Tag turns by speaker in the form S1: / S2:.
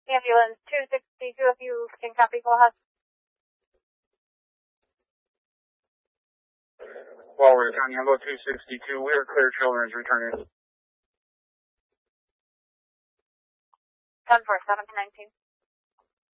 S1: Ambulance 262, if you can copy, go ahead.
S2: Walworth County Ambulance 262, we are clear, children's returning.
S1: 10-4, 7-19.